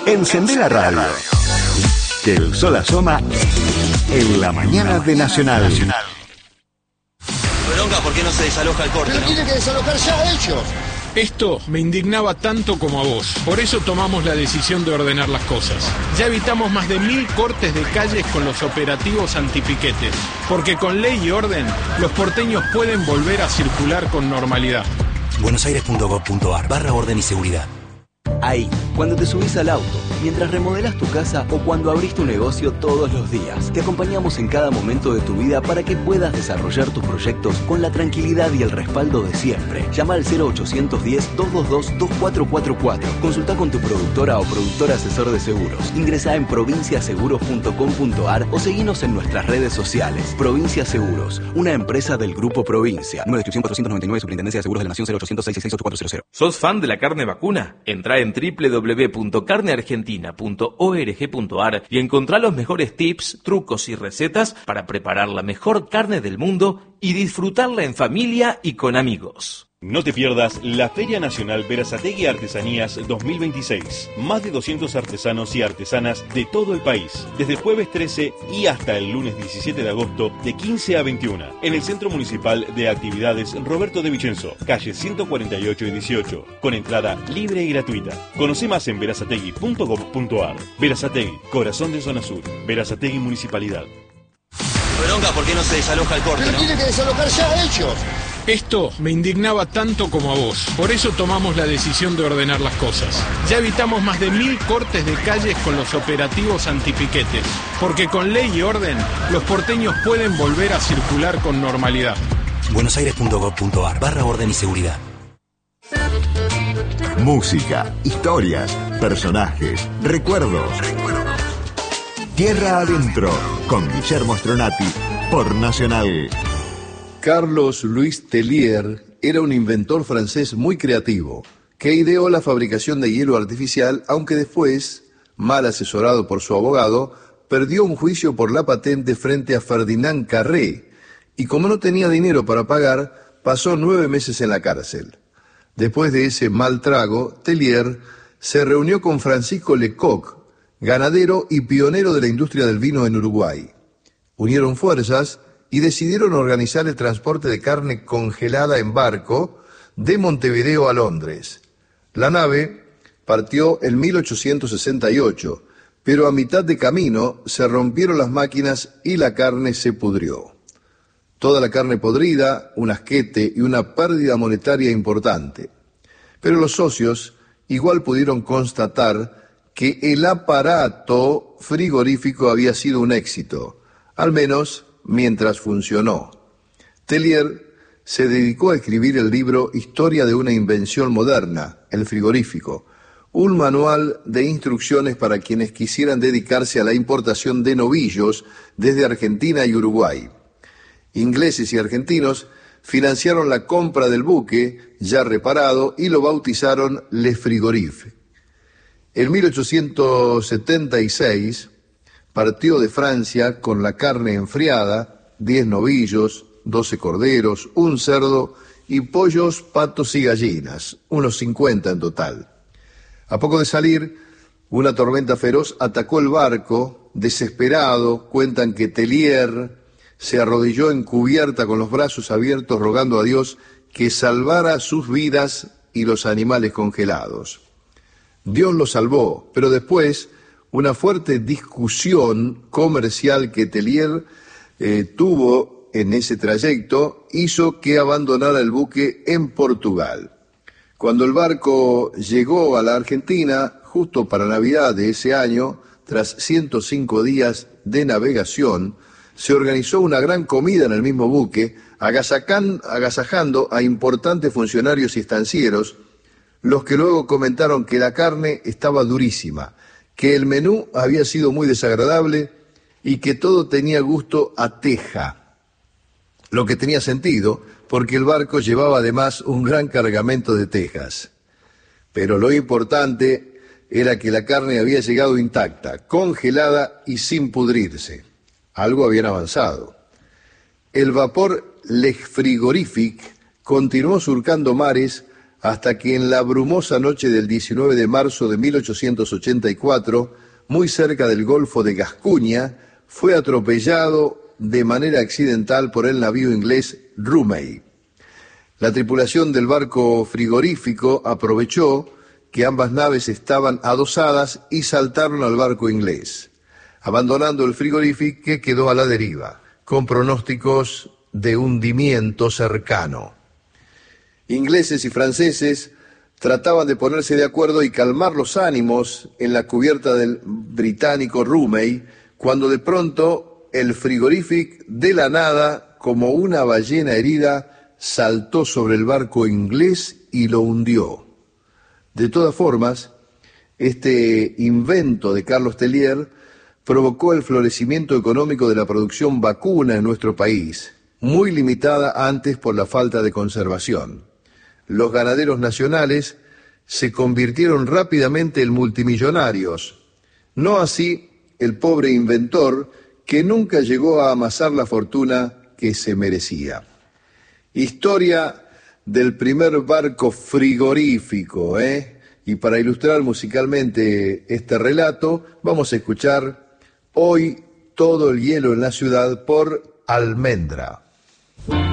Encendé la radio. Que el sol asoma en la mañana de Nacional. Bronca, ¿por qué no se desaloja el corte? Pero ¿no? tiene que desalojar ya ellos. Esto me indignaba tanto como a vos. Por eso tomamos la decisión de ordenar las cosas. Ya evitamos más de 1000 cortes de calles con los operativos antipiquetes. Porque con ley y orden, los porteños pueden volver a circular con normalidad. buenosaires.gov.ar/orden y seguridad. Ahí, cuando te subís al auto, mientras remodelás tu casa o cuando abrís tu negocio todos los días. Te acompañamos en cada momento de tu vida para que puedas desarrollar tus proyectos con la tranquilidad y el respaldo de siempre. Llama al 0810-222-2444. Consulta con tu productora o productor asesor de seguros. Ingresá en provinciaseguros.com.ar o seguinos en nuestras redes sociales. Provincia Seguros, una empresa del Grupo Provincia. Número de inscripción 499, Superintendencia de Seguros de la Nación, 0800-666-8400. ¿Sos fan de la carne vacuna? Entrá en www.carneargentina.org.ar y encontrá los mejores tips, trucos y recetas para preparar la mejor carne del mundo y disfrutarla en familia y con amigos. No te pierdas la Feria Nacional Berazategui Artesanías 2026. Más de 200 artesanos y artesanas de todo el país. Desde el jueves 13 y hasta el lunes 17 de agosto de 15 a 21. En el Centro Municipal de Actividades Roberto de Vicenzo, calle 148 y 18. Con entrada libre y gratuita. Conoce más en berazategui.gov.ar. Berazategui, corazón de zona sur. Berazategui Municipalidad. Bronca, ¿por qué no se desaloja el corte? Pero ¿no? tiene que desalojar ya ellos. Esto me indignaba tanto como a vos. Por eso tomamos la decisión de ordenar las cosas. Ya evitamos más de 1000 cortes de calles con los operativos antipiquetes. Porque con ley y orden, los porteños pueden volver a circular con normalidad. buenosaires.gov.ar/orden y seguridad. Música, historias, personajes, recuerdos. Tierra Adentro, con Guillermo Stronati, por Nacional. Carlos Louis Tellier era un inventor francés muy creativo, que ideó la fabricación de hielo artificial, aunque después, mal asesorado por su abogado, perdió un juicio por la patente frente a Ferdinand Carré, y como no tenía dinero para pagar, pasó 9 meses en la cárcel. Después de ese mal trago, Tellier se reunió con Francisco Lecoq, ganadero y pionero de la industria del vino en Uruguay. Unieron fuerzas y decidieron organizar el transporte de carne congelada en barco de Montevideo a Londres. La nave partió en 1868, pero a mitad de camino se rompieron las máquinas y la carne se pudrió. Toda la carne podrida, un asquete y una pérdida monetaria importante. Pero los socios igual pudieron constatar que el aparato frigorífico había sido un éxito, al menos mientras funcionó. Tellier se dedicó a escribir el libro Historia de una invención moderna, el frigorífico, un manual de instrucciones para quienes quisieran dedicarse a la importación de novillos desde Argentina y Uruguay. Ingleses y argentinos financiaron la compra del buque ya reparado y lo bautizaron Le Frigorif. En 1876 partió de Francia con la carne enfriada, 10 novillos, 12 corderos, un cerdo y pollos, patos y gallinas, unos 50 en total. A poco de salir, una tormenta feroz atacó el barco. Desesperado, cuentan que Tellier se arrodilló en cubierta con los brazos abiertos rogando a Dios que salvara sus vidas y los animales congelados. Dios lo salvó, pero después una fuerte discusión comercial que Tellier tuvo en ese trayecto hizo que abandonara el buque en Portugal. Cuando el barco llegó a la Argentina, justo para Navidad de ese año, tras 105 días de navegación, se organizó una gran comida en el mismo buque, agasajando a importantes funcionarios y estancieros, los que luego comentaron que la carne estaba durísima, que el menú había sido muy desagradable y que todo tenía gusto a teja. Lo que tenía sentido, porque el barco llevaba además un gran cargamento de tejas. Pero lo importante era que la carne había llegado intacta, congelada y sin pudrirse. Algo habían avanzado. El vapor Le Frigorifique continuó surcando mares hasta que en la brumosa noche del 19 de marzo de 1884, muy cerca del Golfo de Gascuña, fue atropellado de manera accidental por el navío inglés Rumey. La tripulación del barco frigorífico aprovechó que ambas naves estaban adosadas y saltaron al barco inglés, abandonando el frigorífico, que quedó a la deriva, con pronósticos de hundimiento cercano. Ingleses y franceses trataban de ponerse de acuerdo y calmar los ánimos en la cubierta del británico Rumey, cuando de pronto el frigorífico, de la nada, como una ballena herida, saltó sobre el barco inglés y lo hundió. De todas formas, este invento de Carlos Tellier provocó el florecimiento económico de la producción vacuna en nuestro país, muy limitada antes por la falta de conservación. Los ganaderos nacionales se convirtieron rápidamente en multimillonarios, no así el pobre inventor, que nunca llegó a amasar la fortuna que se merecía. Historia del primer barco frigorífico, Y para ilustrar musicalmente este relato, vamos a escuchar Hoy todo el hielo en la ciudad por Almendra.